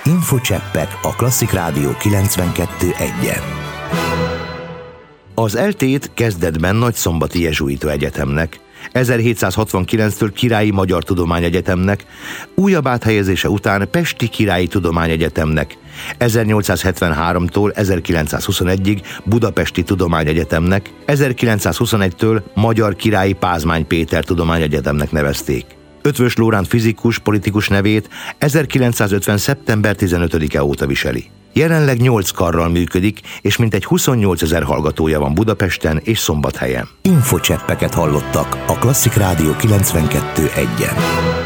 Infocseppek a Klasszik Rádió 92.1-en. Az ELTE-t kezdetben Nagyszombati Jezsuita Egyetemnek, 1769-től Királyi Magyar Tudományegyetemnek, újabb áthelyezése után Pesti Királyi Tudományegyetemnek, 1873-tól 1921-ig Budapesti Tudományegyetemnek, 1921-től Magyar Királyi Pázmány Péter Tudományegyetemnek nevezték. Eötvös Loránd fizikus, politikus nevét 1950. szeptember 15-e óta viseli. Jelenleg 8 karral működik, és mintegy 28 000 hallgatója van Budapesten és Szombathelyen. Infocseppeket hallottak a Klasszik Rádió 92.1-en.